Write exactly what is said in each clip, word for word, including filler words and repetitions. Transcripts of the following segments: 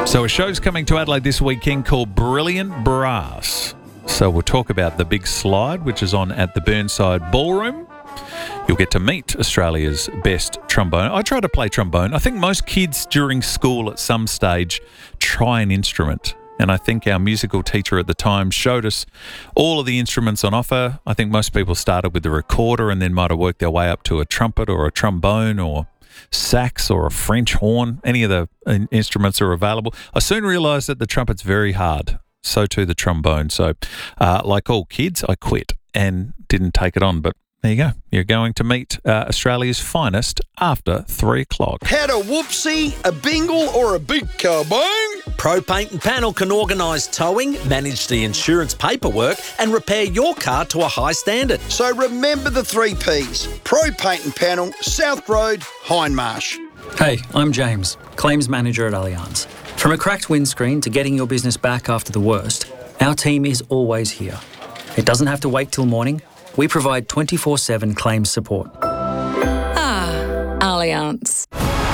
So a show's coming to Adelaide this weekend called Brilliant Brass. So we'll talk about the big slide, which is on at the Burnside Ballroom. You'll get to meet Australia's best trombone. I try to play trombone. I think most kids during school at some stage try an instrument. And I think our musical teacher at the time showed us all of the instruments on offer. I think most people started with the recorder and then might have worked their way up to a trumpet or a trombone or sax or a French horn. Any of the instruments are available. I soon realised that the trumpet's very hard. So too the trombone. So uh, like all kids, I quit and didn't take it on. But there you go. You're going to meet uh, Australia's finest after three o'clock. Had a whoopsie, a bingle or a big carbone? Pro Paint and Panel can organise towing, manage the insurance paperwork and repair your car to a high standard. So remember the three Ps. Pro Paint and Panel, South Road, Hindmarsh. Hey, I'm James, Claims Manager at Allianz. From a cracked windscreen to getting your business back after the worst, our team is always here. It doesn't have to wait till morning. We provide twenty-four seven claims support. Ah, Allianz.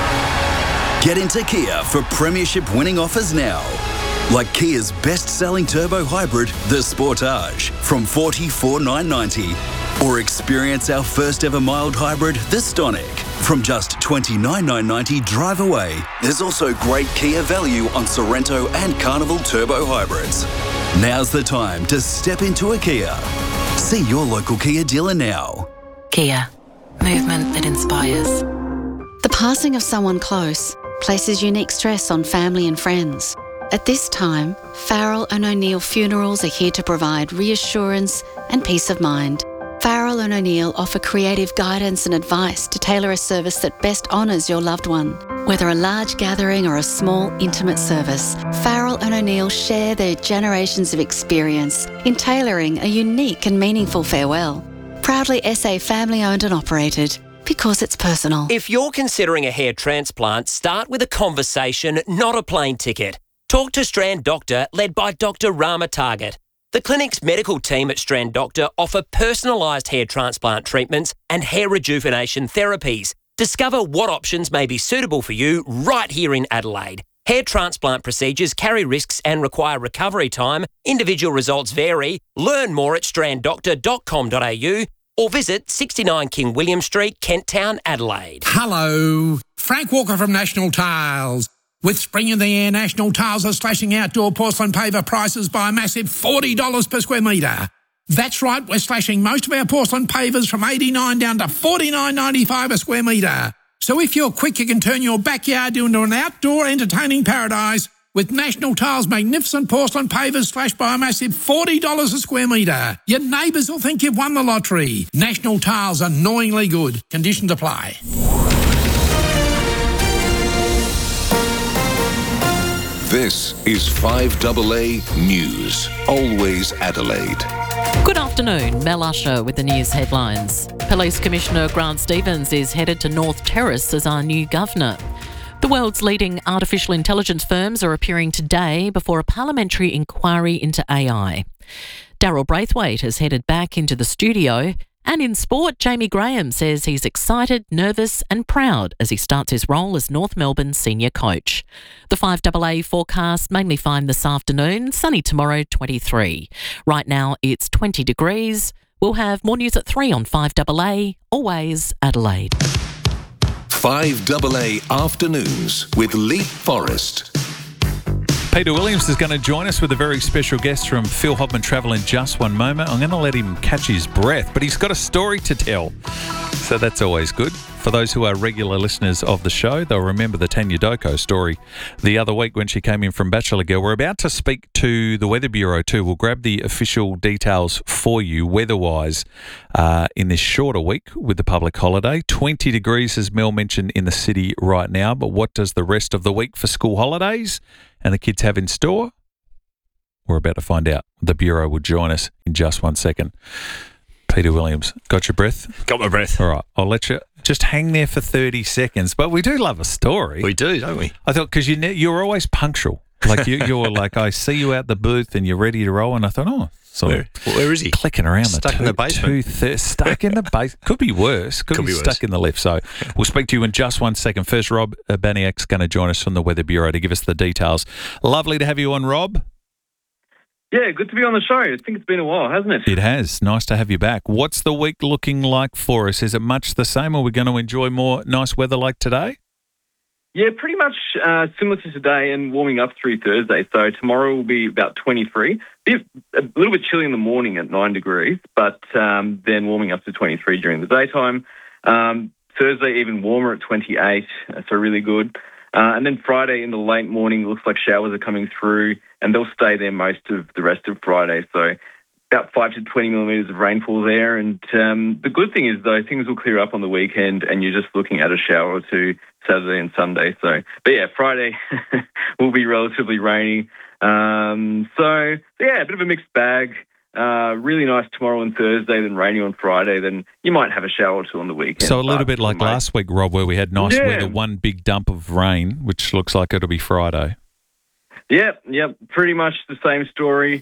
Get into Kia for premiership winning offers now. Like Kia's best-selling turbo hybrid, the Sportage, from forty-four thousand nine hundred ninety dollars. Or experience our first ever mild hybrid, the Stonic, from just twenty-nine thousand nine hundred ninety dollars drive away. There's also great Kia value on Sorrento and Carnival turbo hybrids. Now's the time to step into a Kia. See your local Kia dealer now. Kia, movement that inspires. The passing of someone close places unique stress on family and friends. At this time, Farrell and O'Neill Funerals are here to provide reassurance and peace of mind. Farrell and O'Neill offer creative guidance and advice to tailor a service that best honours your loved one. Whether a large gathering or a small, intimate service, Farrell and O'Neill share their generations of experience in tailoring a unique and meaningful farewell. Proudly S A family-owned and operated, because it's personal. If you're considering a hair transplant, start with a conversation, not a plane ticket. Talk to Strand Doctor, led by Doctor Rama Target. The clinic's medical team at Strand Doctor offer personalised hair transplant treatments and hair rejuvenation therapies. Discover what options may be suitable for you right here in Adelaide. Hair transplant procedures carry risks and require recovery time. Individual results vary. Learn more at strand doctor dot com dot a u or visit sixty-nine King William Street, Kent Town, Adelaide. Hello, Frank Walker from National Tiles. With spring in the air, National Tiles are slashing outdoor porcelain paver prices by a massive forty dollars per square metre. That's right, we're slashing most of our porcelain pavers from eighty-nine dollars down to forty-nine ninety-five a square metre. So if you're quick, you can turn your backyard into an outdoor entertaining paradise with National Tiles' magnificent porcelain pavers slashed by a massive forty dollars a square metre. Your neighbours will think you've won the lottery. National Tiles, annoyingly good. Conditions apply. This is five A A News, always Adelaide. Good afternoon, Mel Usher with the news headlines. Police Commissioner Grant Stevens is headed to North Terrace as our new governor. The world's leading artificial intelligence firms are appearing today before a parliamentary inquiry into A I. Daryl Braithwaite has headed back into the studio. And in sport, Jamie Graham says he's excited, nervous and proud as he starts his role as North Melbourne senior coach. The five A A forecast, mainly fine this afternoon, sunny tomorrow, twenty-three. Right now it's twenty degrees. We'll have more news at three on five A A, always Adelaide. five A A Afternoons with Lee Forrest. Peter Williams is going to join us with a very special guest from Phil Hodman Travel in just one moment. I'm going to let him catch his breath, but he's got a story to tell. So that's always good. For those who are regular listeners of the show, they'll remember the Tanya Doko story the other week when she came in from Bachelor Girl. We're about to speak to the Weather Bureau too. We'll grab the official details for you weather-wise uh, in this shorter week with the public holiday. twenty degrees, as Mel mentioned, in the city right now. But what does the rest of the week for school holidays and the kids have in store? We're about to find out. The Bureau will join us in just one second. Peter Williams, got your breath? Got my breath. All right, I'll let you just hang there for thirty seconds. But we do love a story. We do, don't we? I thought, because you, you're always punctual. Like you, you're like, I see you out the booth and you're ready to roll. And I thought, oh, sort Where, of where is he? clicking around Stuck the in the basement. Two th- stuck in the base. Could be worse. Could, Could be, be worse. stuck in the lift. So we'll speak to you in just one second. First, Rob Baniak's going to join us from the Weather Bureau to give us the details. Lovely to have you on, Rob. Yeah, good to be on the show. I think it's been a while, hasn't it? It has. Nice to have you back. What's the week looking like for us? Is it much the same, or are we going to enjoy more nice weather like today? Yeah, pretty much uh, similar to today and warming up through Thursday. So tomorrow will be about twenty-three. Be a little bit chilly in the morning at nine degrees, but um, then warming up to twenty-three during the daytime. Um, Thursday even warmer at twenty-eight, so really good. Uh, and then Friday in the late morning, looks like showers are coming through, and they'll stay there most of the rest of Friday. So about five to twenty millimetres of rainfall there. And um, the good thing is, though, things will clear up on the weekend, and you're just looking at a shower or two Saturday and Sunday. So, but yeah, Friday will be relatively rainy. Um, so, yeah, a bit of a mixed bag. Uh, really nice tomorrow and Thursday, then rainy on Friday. Then you might have a shower or two on the weekend. So a little bit like last week, Rob, where we had nice Yeah. weather, one big dump of rain, which looks like it'll be Friday. Yep, yep, pretty much the same story.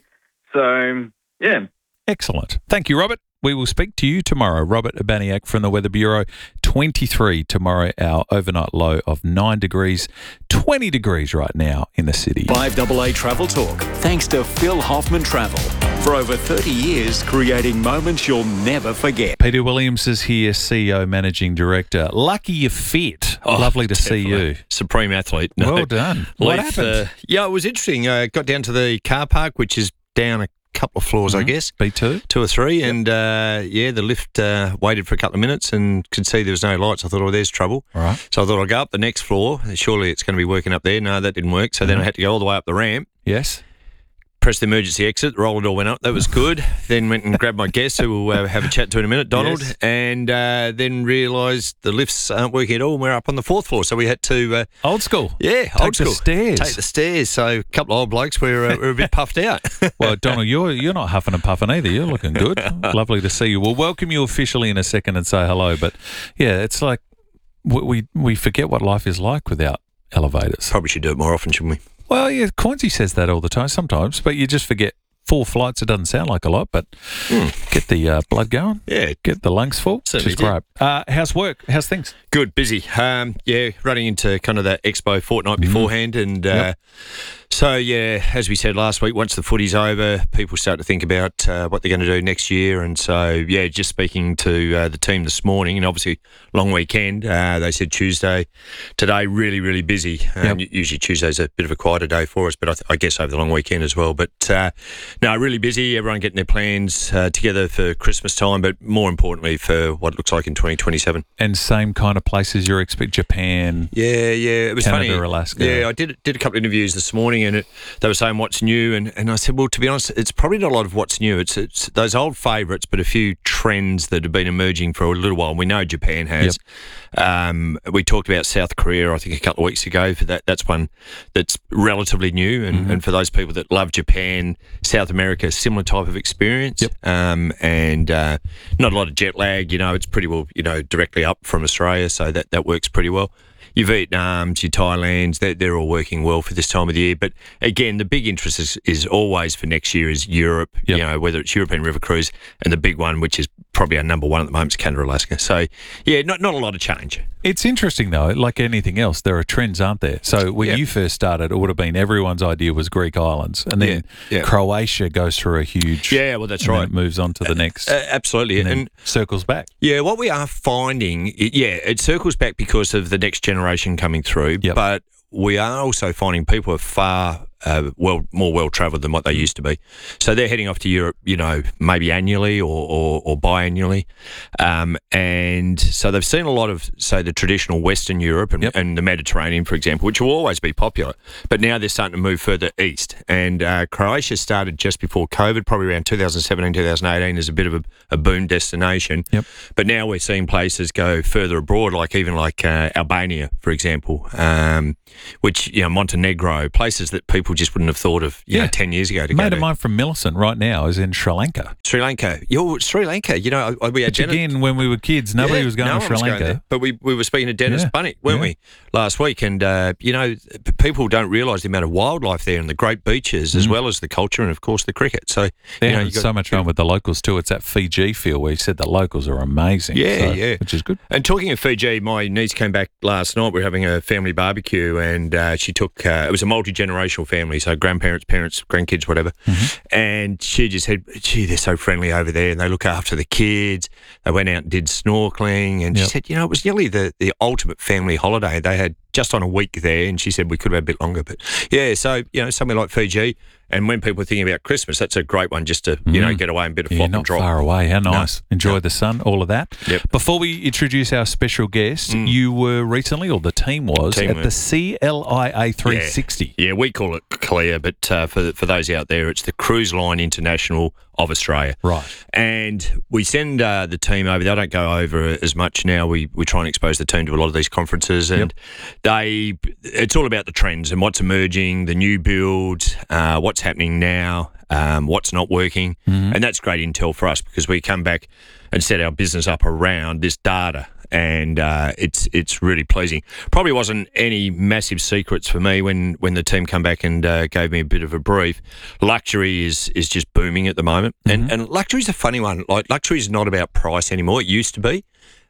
So, yeah. Excellent. Thank you, Robert. We will speak to you tomorrow. Robert Baniak from the Weather Bureau. twenty-three tomorrow, our overnight low of nine degrees, twenty degrees right now in the city. five A A Travel Talk, thanks to Phil Hoffman Travel. For over thirty years, creating moments you'll never forget. Peter Williams is here, C E O, Managing Director. Lucky you're fit. Oh, Lovely to see definitely. you. Supreme athlete. Well done. What Leith, happened? Uh, yeah, it was interesting. I uh, got down to the car park, which is down a couple of floors, Mhm. I guess. B two? Two or three. And, uh, yeah, the lift uh, waited for a couple of minutes and could see there was no lights. I thought, oh, there's trouble. All right. So I thought I'd go up the next floor. Surely it's going to be working up there. No, that didn't work. So then I had to go all the way up the ramp. Yes. Pressed the emergency exit, the roller door went up. That was good. Then went and grabbed my guest, who we'll uh, have a chat to in a minute, Donald, Yes. and uh, then realised the lifts aren't working at all, and we're up on the fourth floor. So we had to... Uh, old school. Yeah, Take old the school. stairs. Take the stairs. So a couple of old blokes, we're, uh, we're a bit puffed out. Well, Donald, you're you're not huffing and puffing either. You're looking good. Lovely to see you. We'll welcome you officially in a second and say hello. But, yeah, it's like we we, we forget what life is like without elevators. Probably should do it more often, shouldn't we? Well, yeah, Coinsy says that all the time sometimes, but you just forget. Four flights, it doesn't sound like a lot, but get the uh, blood going. Yeah. Get the lungs full, which Certainly is great. Uh, how's work? How's things? Good, busy. Um, yeah, running into kind of that expo fortnight beforehand. And uh, Yep. so, yeah, as we said last week, once the footy's over, people start to think about uh, what they're going to do next year. And so, yeah, just speaking to uh, the team this morning, and obviously long weekend, uh, they said Tuesday. Today, really, really busy. Um, Yep. Usually Tuesday's a bit of a quieter day for us, but I, th- I guess over the long weekend as well. But, uh, no, really busy. Everyone getting their plans uh, together for Christmas time, but more importantly for what it looks like in twenty twenty-seven. And same kind of places you expect, Japan. Yeah, yeah. It was Canada, funny. Alaska. Yeah, I did did a couple of interviews this morning, and it, they were saying what's new, and, and I said, well, to be honest, it's probably not a lot of what's new. It's it's those old favourites, but a few trends that have been emerging for a little while. We know Japan has. Um, we talked about South Korea, I think, a couple of weeks ago. For that, that's one that's relatively new, and, Mm-hmm. and for those people that love Japan, South America, similar type of experience. Yep. Um, and uh, not a lot of jet lag. You know, it's pretty well, you know, directly up from Australia, so that that works pretty well. Your Vietnams, your Thailands, they're, they're all working well for this time of the year. But again, the big interest is, is always for next year is Europe, Yep. you know, whether it's European River Cruise, and the big one, which is probably our number one at the moment, is Canada, Alaska. So, yeah, not not a lot of change. It's interesting, though, like anything else, there are trends, aren't there? So when Yeah. you first started, it would have been everyone's idea was Greek islands. And then Yeah, yeah. Croatia goes through a huge... Yeah, well, that's and then right. it moves on to the next. Uh, absolutely. and then And circles back. yeah, what we are finding, it, yeah, it circles back because of the next generation coming through, Yep. but we are also finding people are far uh, well more well-travelled than what they used to be. So they're heading off to Europe, you know, maybe annually or, or, or biannually. Um, and so they've seen a lot of, say, the traditional Western Europe and, Yep. and the Mediterranean, for example, which will always be popular. But now they're starting to move further east. And uh, Croatia started just before COVID, probably around two thousand seventeen, two thousand eighteen, as a bit of a, a boom destination. Yep. But now we're seeing places go further abroad, like even like uh, Albania, for example, um, which, you know, Montenegro, places that people people just wouldn't have thought of, you Yeah. know, ten years ago to A go mate to. of mine from Millicent right now is in Sri Lanka. Sri Lanka. You're Sri Lanka. You know, I- we had Which Dennis- again, when we were kids, nobody Yeah, was going no to one Sri was going Lanka. there. But we, we were speaking to Dennis Yeah. Bunnick, weren't Yeah. we, last week? And, uh, you know, p- people don't realise the amount of wildlife there and the great beaches as well as the culture and, of course, the cricket. So, They're you know, having you got- so much fun with the locals too. It's that Fiji feel where you said the locals are amazing. Yeah, so- yeah. Which is good. And talking of Fiji, my niece came back last night. We were having a family barbecue, and uh, she took, uh, it was a multi-generational family, so grandparents, parents, grandkids, whatever. Mm-hmm. And she just said, gee, they're so friendly over there, and they look after the kids. They went out and did snorkeling, and Yep. she said, you know, it was nearly the, the ultimate family holiday. They had just on a week there, and she said we could have had a bit longer. But, yeah, so, you know, somewhere like Fiji, and when people are thinking about Christmas, that's a great one just to, you know, Mm. get away and a bit of Yeah, flop not and drop. far away. How No. nice. Enjoy the sun, all of that. Yep. Before we introduce our special guest, you were recently, or the team was, Team at were- the C L I A three sixty. Yeah, yeah, we call it C L I A, but uh, for for those out there, it's the Cruise Line International of Australia. Right. And we send uh, the team over. They don't go over as much now. We we try and expose the team to a lot of these conferences, and they it's all about the trends and what's emerging, the new builds, uh, what's happening now, um, what's not working, and that's great intel for us because we come back and set our business up around this data. And uh, it's it's really pleasing. Probably wasn't any massive secrets for me when, when the team come back and uh, gave me a bit of a brief. Luxury is is just booming at the moment, and and luxury's a funny one. Like luxury is not about price anymore. It used to be,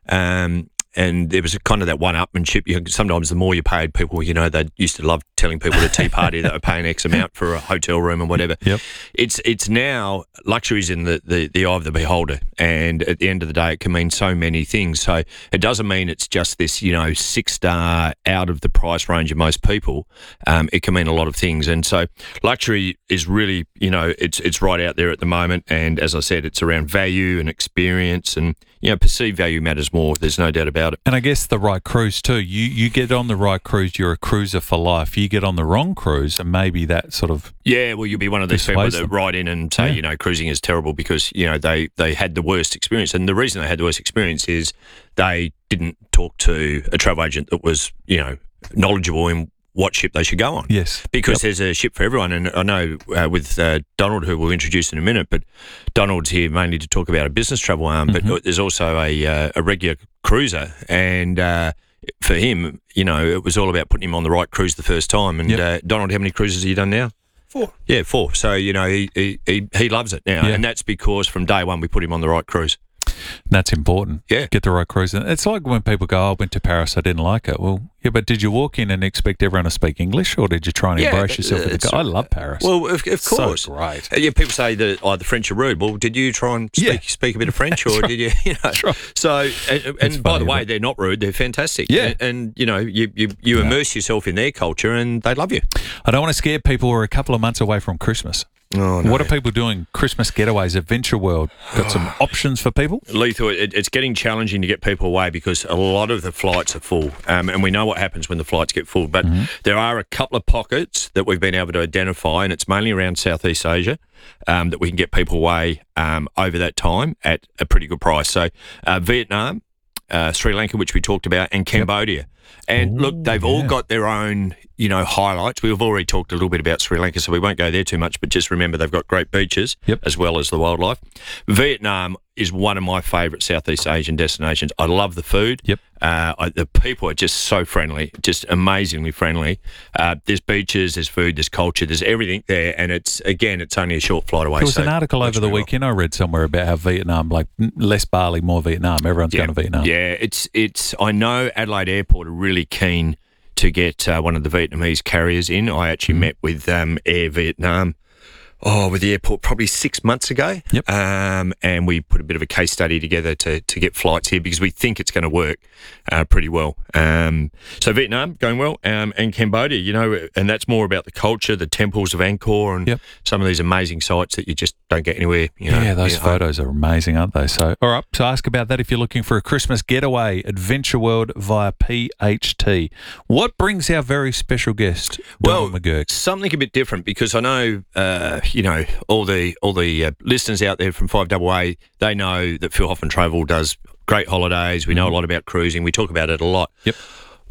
um, and there was a kind of that one-upmanship. You know, sometimes the more you paid people, you know, they used to love telling people at a tea party that were paying X amount for a hotel room and whatever. Yep. It's it's now luxury's in the, the, the eye of the beholder, and at the end of the day, it can mean so many things. So it doesn't mean it's just this, you know, six star out of the price range of most people. Um, it can mean a lot of things, and so luxury is really, you know, it's it's right out there at the moment. And as I said, it's around value and experience, and you know, perceived value matters more. There's no doubt about it. And I guess the right cruise too. You you get on the right cruise, you're a cruiser for life. You get on the wrong cruise, and maybe that sort of Yeah, well, you'll be one of these people dissuades that them. write in and say, Yeah. you know, cruising is terrible because, you know, they, they had the worst experience. And the reason they had the worst experience is they didn't talk to a travel agent that was, you know, knowledgeable in what ship they should go on. Yes. Because there's a ship for everyone. And I know uh, with uh, Donald, who we'll introduce in a minute, but Donald's here mainly to talk about a business travel arm, Mm-hmm. but there's also a, uh, a regular cruiser. And uh, for him, you know, it was all about putting him on the right cruise the first time. And Yep. uh, Donald, how many cruises have you done now? Four. Yeah, four. So, you know, he, he, he, he loves it now. Yeah. And that's because from day one we put him on the right cruise. That's important. Yeah. Get the right cruise. And it's like when people go, oh, I went to Paris, I didn't like it. Well, yeah, but did you walk in and expect everyone to speak English, or did you try and Yeah, embrace but, yourself uh, with the it's- go? I love Paris. Well, of, of So course. great. Uh, yeah, people say that oh, the French are rude. Well, did you try and speak, Yeah. speak a bit of French, or That's did you, you know? That's right. So, and, and by funny, the way, but- they're not rude. They're fantastic. Yeah. And, and you know, you, you, you immerse yourself in their culture and they love you. I don't want to scare people. We're a couple of months away from Christmas. Oh, no. What are people doing? Christmas getaways, Adventure World. Got some options for people? Lethal, it, it's getting challenging to get people away because a lot of the flights are full. Um, and we know what happens when the flights get full. But there are a couple of pockets that we've been able to identify, and it's mainly around Southeast Asia, um, that we can get people away um, over that time at a pretty good price. So uh, Vietnam, uh, Sri Lanka, which we talked about, and Cambodia. And look, they've all got their own, you know, highlights. We've already talked a little bit about Sri Lanka, so we won't go there too much, but just remember they've got great beaches as well as the wildlife. Vietnam is one of my favourite Southeast Asian destinations. I love the food. Yep. Uh, I, the people are just so friendly, just amazingly friendly. Uh, there's beaches, there's food, there's culture, there's everything there. And it's, again, it's only a short flight away. There was so an article works over the very well. weekend I read somewhere about how Vietnam, like n- less Bali, more Vietnam. Everyone's Yeah. going to Vietnam. Yeah, it's it's. I know Adelaide Airport are really keen to get uh, one of the Vietnamese carriers in. I actually met with um, Air Vietnam. Oh, with the airport probably six months ago. Yep. Um, and we put a bit of a case study together to, to get flights here because we think it's going to work uh, pretty well. Um, so Vietnam going well, um, and Cambodia, you know, and that's more about the culture, the temples of Angkor, and Yep. some of these amazing sites that you just don't get anywhere. You know, Yeah, those you know. photos are amazing, aren't they? So, all right, so ask about that if you're looking for a Christmas getaway, Adventure World via P H T. What brings our very special guest, Well, Donald McGurk? something a bit different because I know, uh, you know, all the all the uh, listeners out there from five A A, they know that Phil Hoffman Travel does great holidays. We know a lot about cruising. We talk about it a lot. Yep. What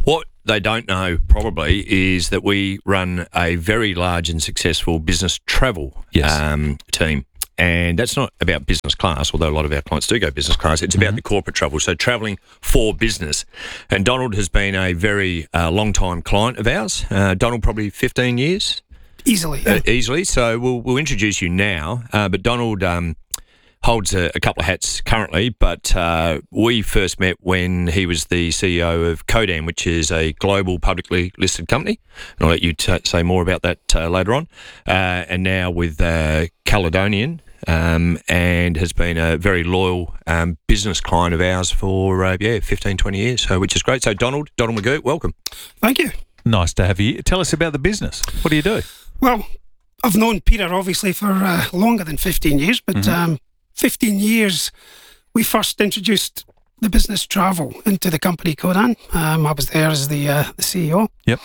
they don't know probably is that we run a very large and successful business travel yes. um, team. And that's not about business class, although a lot of our clients do go business class. It's about mm-hmm. the corporate travel, so travelling for business. And Donald has been a very uh, long-time client of ours. Uh, Donald, probably fifteen years? Easily. Yeah. Uh, easily. So we'll, we'll introduce you now. Uh, but Donald um, holds a, a couple of hats currently, but uh, we first met when he was the C E O of Codan, which is a global publicly listed company. And I'll let you t- say more about that uh, later on. Uh, and now with uh, Caledonian, Um, and has been a very loyal um, business client of ours for, uh, yeah, fifteen, twenty years, so which is great. So, Donald, Donald McGirt, welcome. Thank you. Nice to have you. Tell us about the business. What do you do? Well, I've known Peter, obviously, for uh, longer than fifteen years, but mm-hmm. um, fifteen years, we first introduced the business travel into the company Codan. Um, I was there as the, uh, the C E O. Yep.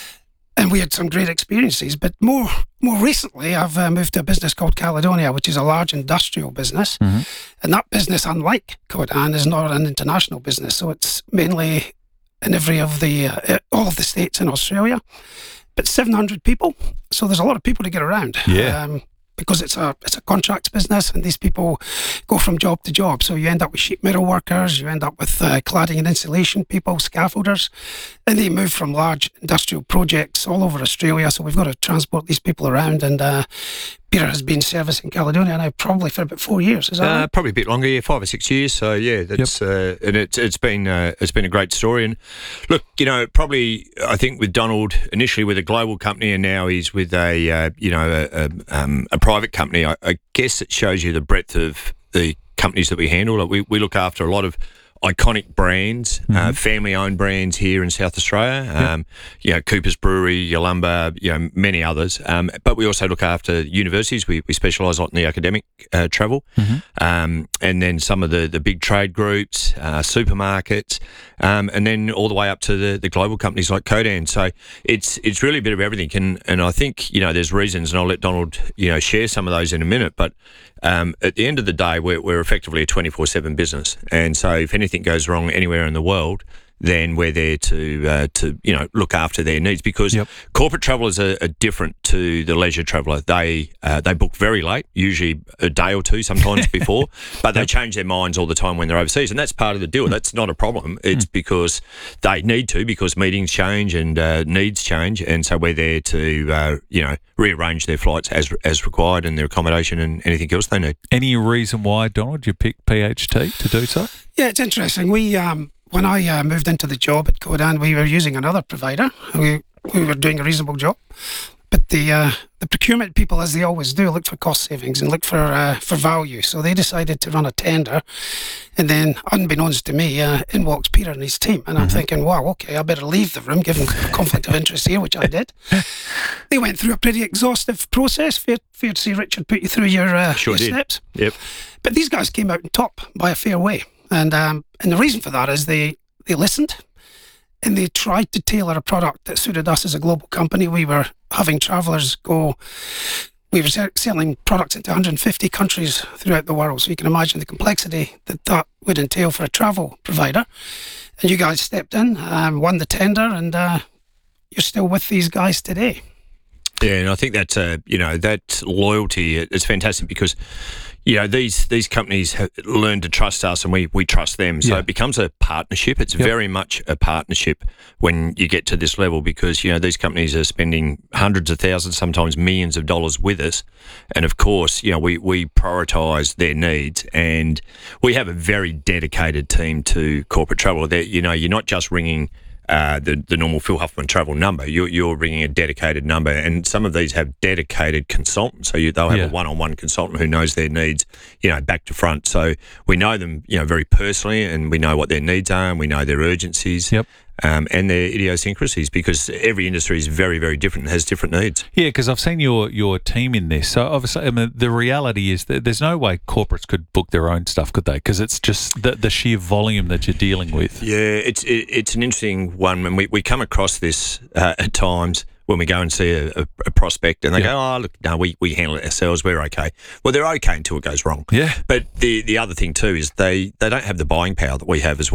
And we had some great experiences. But more more recently, I've uh, moved to a business called Caledonia, which is a large industrial business. Mm-hmm. And that business, unlike Codan, is not an international business. So it's mainly in every of the, uh, all of the states in Australia. But seven hundred people. So there's a lot of people to get around. Yeah. Um, because it's a it's a contracts business, and these people go from job to job. So you end up with sheet metal workers, you end up with uh, cladding and insulation people, scaffolders, and they move from large industrial projects all over Australia. So we've got to transport these people around, and uh, Peter has been servicing Caledonia now probably for about four years. Is that uh, right? Probably a bit longer, yeah, five or six years. So yeah, that's yep. uh, and it's it's been uh, it's been a great story. And look, you know, probably I think with Donald initially with a global company, and now he's with a uh, you know a, a, um, a private company. I, I guess it shows you the breadth of the companies that we handle. Like we we look after a lot of iconic brands, mm-hmm. uh, family-owned brands here in South Australia. Yep. Um, you know, Cooper's Brewery, Yalumba, you know, many others. Um, but we also look after universities. We we specialise a lot in the academic uh, travel, mm-hmm. um, and then some of the, the big trade groups, uh, supermarkets, um, and then all the way up to the, the global companies like Codan. So it's it's really a bit of everything. And and I think you know there's reasons, and I'll let Donald you know share some of those in a minute. But um, at the end of the day, we're we're effectively a twenty-four seven business, and so if anything goes wrong anywhere in the world, then we're there to uh, to you know look after their needs, because yep. corporate travellers are, are different to the leisure traveller. They uh, they book very late, usually a day or two sometimes before, but they change their minds all the time when they're overseas, and that's part of the deal. That's not a problem. It's mm. because they need to, because meetings change and uh, needs change, and so we're there to uh, you know rearrange their flights as as required, and their accommodation and anything else they need. Any reason why, Donald, you picked P H T to do so? Yeah, it's interesting. We um. When I uh, moved into the job at Codan, we were using another provider. We we were doing a reasonable job, but the uh, the procurement people, as they always do, look for cost savings and look for uh, for value. So they decided to run a tender, and then, unbeknownst to me, uh, in walks Peter and his team. And I'm mm-hmm. thinking, wow, okay, I better leave the room, given conflict of interest here, which I did. They went through a pretty exhaustive process. Fair, fair to say, Richard put you through your, uh, sure your did. steps. Yep. But these guys came out on top by a fair way. And um, and the reason for that is they, they listened, and they tried to tailor a product that suited us as a global company. We were having travellers go, we were selling products into one hundred fifty countries throughout the world. So you can imagine the complexity that that would entail for a travel provider. And you guys stepped in, um, won the tender, and uh, you're still with these guys today. Yeah, and I think that, uh, you know, that loyalty is fantastic, because you know, these these companies have learned to trust us, and we, we trust them. So yeah. it becomes a partnership. It's yep. very much a partnership when you get to this level, because, you know, these companies are spending hundreds of thousands, sometimes millions of dollars with us. And of course, you know, we, we prioritise their needs, and we have a very dedicated team to corporate travel. That, you know, you're not just ringing Uh, the the normal Phil Huffman travel number. You're, you're ringing a dedicated number, and some of these have dedicated consultants. So you, they'll have yeah. a one-on-one consultant who knows their needs, you know, back to front. So we know them, you know, very personally, and we know what their needs are, and we know their urgencies. Yep. Um, and their idiosyncrasies, because every industry is very, very different and has different needs. Yeah, because I've seen your your team in this. So obviously, I mean, the reality is that there's no way corporates could book their own stuff, could they? Because it's just the, the sheer volume that you're dealing with. Yeah, it's it, it's an interesting one, and we, we come across this uh, at times when we go and see a, a, a prospect, and they yeah. go, oh, look, no, we, we handle it ourselves, we're okay. Well, they're okay until it goes wrong. Yeah. But the, the other thing too is they, they don't have the buying power that we have as well.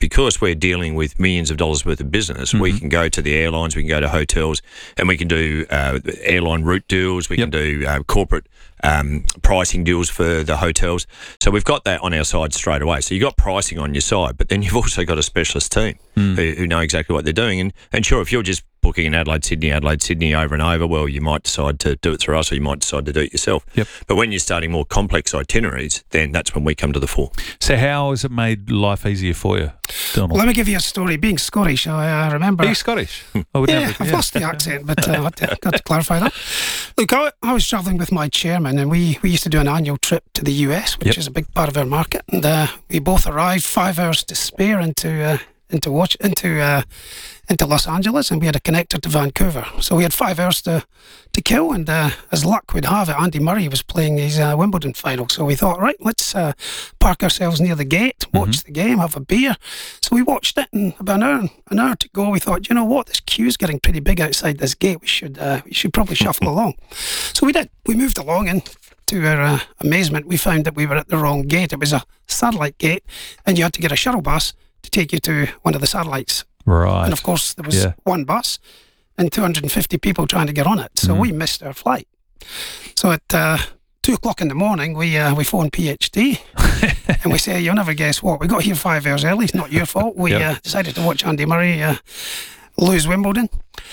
because we're dealing with millions of dollars worth of business, mm-hmm. we can go to the airlines, we can go to hotels, and we can do uh, airline route deals, we yep. can do uh, corporate um, pricing deals for the hotels. So we've got that on our side straight away. So you've got pricing on your side, but then you've also got a specialist team mm. who, who know exactly what they're doing. And, and sure, if you're just booking in Adelaide, Sydney, Adelaide, Sydney over and over, well, you might decide to do it through us or you might decide to do it yourself. Yep. But when you're starting more complex itineraries, then that's when we come to the fore. So how has it made life easier for you, Donald? Well, let me give you a story. Being Scottish, I uh, remember... Are you Scottish? I would yeah, never, I've yeah. lost the accent, but uh, I got to, got to clarify that. Look, I, I was travelling with my chairman and we, we used to do an annual trip to the U S, which yep. is a big part of our market. And uh, we both arrived five hours to spare into... Uh, into watch into uh, into Los Angeles, and we had a connector to Vancouver. So we had five hours to to kill, and uh, as luck would have it, Andy Murray was playing his uh, Wimbledon final. So we thought, right, let's uh, park ourselves near the gate, watch mm-hmm. the game, have a beer. So we watched it, and about an hour, an hour to go, we thought, you know what, this queue's getting pretty big outside this gate. We should uh, we should probably shuffle along. So we did. We moved along, and to our uh, amazement, we found that we were at the wrong gate. It was a satellite gate, and you had to get a shuttle bus to take you to one of the satellites. Right. And of course, there was yeah. one bus and two hundred fifty people trying to get on it. So mm. we missed our flight. So at uh, two o'clock in the morning, we uh, we phoned P H D and we say, you'll never guess what, we got here five hours early. It's not your fault. We yep. uh, decided to watch Andy Murray uh, lose Wimbledon,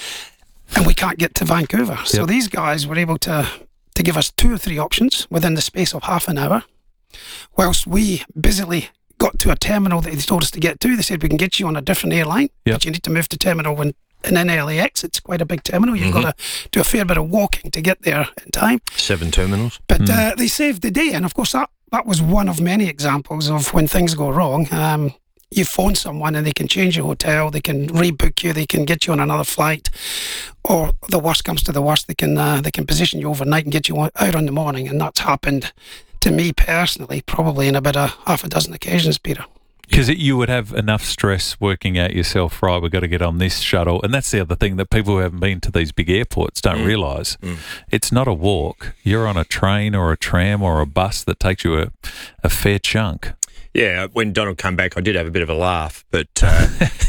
and we can't get to Vancouver. Yep. So these guys were able to, to give us two or three options within the space of half an hour, whilst we busily got to a terminal that they told us to get to. They said, we can get you on a different airline, yep. but you need to move to terminal when, and then L A X. It's quite a big terminal. You've mm-hmm. got to do a fair bit of walking to get there in time. Seven terminals. But mm. uh, they saved the day. And of course, that, that was one of many examples of when things go wrong. Um, you phone someone and they can change your hotel, they can rebook you, they can get you on another flight, or the worst comes to the worst, they can uh, they can position you overnight and get you out in the morning. And that's happened to me personally, probably in about a half a dozen occasions, Peter. Because you would have enough stress working out yourself, right, we've got to get on this shuttle. And that's the other thing that people who haven't been to these big airports don't mm. realise. Mm. It's not a walk. You're on a train or a tram or a bus that takes you a, a fair chunk. Yeah, when Donald came back, I did have a bit of a laugh, but uh,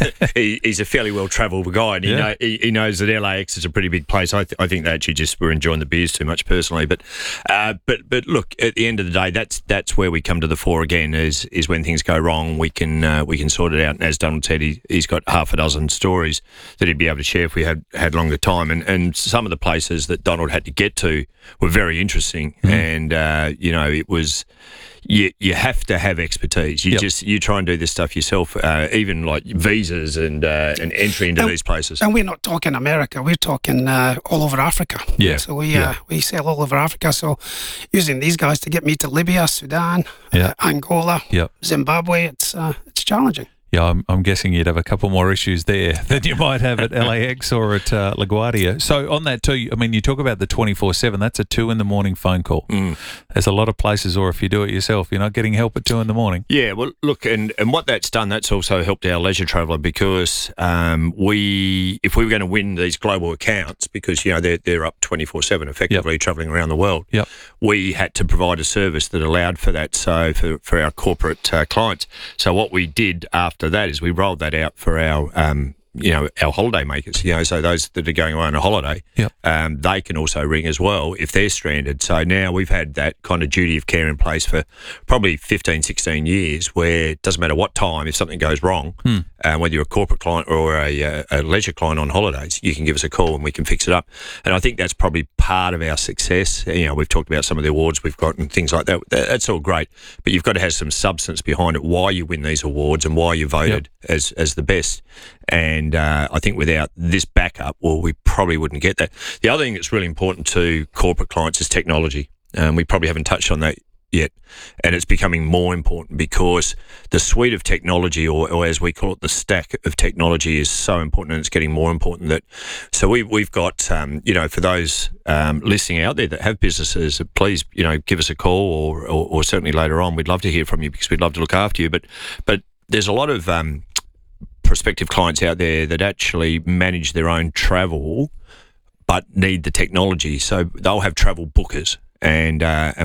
he, he's a fairly well-travelled guy, and he, yeah. know, he, he knows that L A X is a pretty big place. I, th- I think they actually just were enjoying the beers too much personally. But uh, but but look, at the end of the day, that's that's where we come to the fore again. Is is when things go wrong, we can uh, we can sort it out. And as Donald said, he, he's got half a dozen stories that he'd be able to share if we had had longer time. And and some of the places that Donald had to get to were very interesting, mm. and uh, you know it was. You you have to have expertise. You yep. just you try and do this stuff yourself, uh, even like visas and uh, and entry into and, these places. And we're not talking America. We're talking uh, all over Africa. Yeah. So we yeah. uh, we sail all over Africa. So using these guys to get me to Libya, Sudan, yep. uh, Angola, yep. Zimbabwe, it's uh, it's challenging. Yeah, I'm, I'm guessing you'd have a couple more issues there than you might have at L A X or at uh, LaGuardia. So on that too, I mean, you talk about the twenty-four seven, that's a two in the morning phone call. Mm. There's a lot of places, or if you do it yourself, you're not getting help at two in the morning. Yeah, well, look, and, and what that's done, that's also helped our leisure traveller because um, we, if we were going to win these global accounts, because, you know, they're, they're up twenty-four seven effectively yep. travelling around the world, yep. we had to provide a service that allowed for that, so for, for our corporate uh, clients. So what we did after that is we rolled that out for our, um, you know, our holiday makers, you know, so those that are going away on a holiday, yep. um, they can also ring as well if they're stranded. So now we've had that kind of duty of care in place for probably fifteen, sixteen years where it doesn't matter what time, if something goes wrong, hmm. uh, whether you're a corporate client or a, a leisure client on holidays, you can give us a call and we can fix it up. And I think that's probably part of our success. You know, we've talked about some of the awards we've got and things like that. That's all great, but you've got to have some substance behind it, why you win these awards and why you're voted yep. as, as the best. And uh, I think without this backup, well, we probably wouldn't get that. The other thing that's really important to corporate clients is technology. Um, we probably haven't touched on that yet. And it's becoming more important because the suite of technology, or, or as we call it, the stack of technology is so important, and it's getting more important. That So we, we've got, um, you know, for those um, listening out there that have businesses, please, you know, give us a call or, or, or certainly later on. We'd love to hear from you because we'd love to look after you. But, but there's a lot of Um, prospective clients out there that actually manage their own travel but need the technology. So they'll have travel bookers. And uh, and what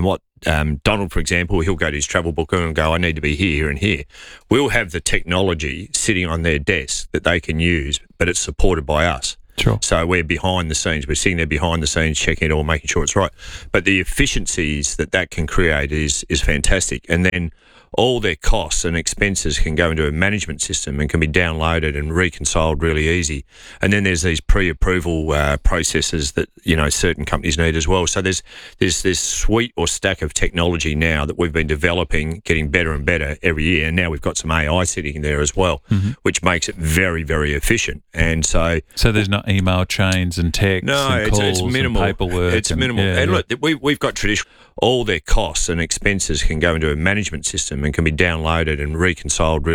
um, Donald, for example, he'll go to his travel booker and go, I need to be here and here. We'll have the technology sitting on their desk that they can use, but it's supported by us. Sure. So we're behind the scenes. We're sitting there behind the scenes, checking it all, making sure it's right. But the efficiencies that that can create is is fantastic. And then all their costs and expenses can go into a management system and can be downloaded and reconciled really easy. And then there's these pre-approval uh, processes that, you know, certain companies need as well. So there's there's this suite or stack of technology now that we've been developing, getting better and better every year. And now we've got some A I sitting there as well, mm-hmm. which makes it very, very efficient. And so... So there's not email chains and texts no, and it's, calls it's minimal. and paperwork. It's and, minimal. Yeah, and yeah. look, we, we've got traditional... All their costs and expenses can go into a management system and can be downloaded and reconciled really